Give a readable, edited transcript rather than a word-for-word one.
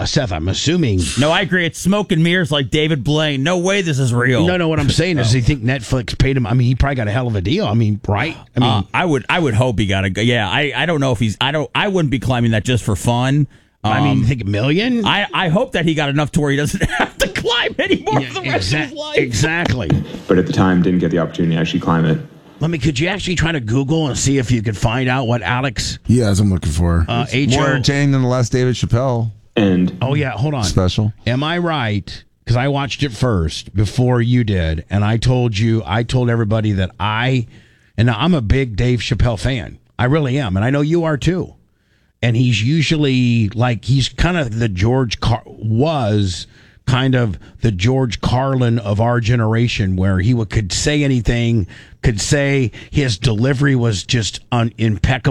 Seth, I'm assuming. No, I agree. It's smoke and mirrors like David Blaine. No way this is real. No, what I'm saying is, I think Netflix paid him. I mean, he probably got a hell of a deal. I mean, right? I mean, I would hope he got a. Yeah, I don't know if he's. I wouldn't be claiming that just for fun. I mean, you think $1 million? I hope that he got enough to where he doesn't have to climb anymore for the rest of his life. Exactly. But at the time, didn't get the opportunity to actually climb it. Could you actually try to Google and see if you could find out what Alex? Yes, I'm looking for. More entertaining than the last David Chappelle. And hold on. Special. Am I right? Because I watched it first before you did, and I told everybody that and I'm a big Dave Chappelle fan. I really am, and I know you are too. And he's usually he's kind of the George Carlin of our generation, where he could say anything, could say his delivery was just impeccable.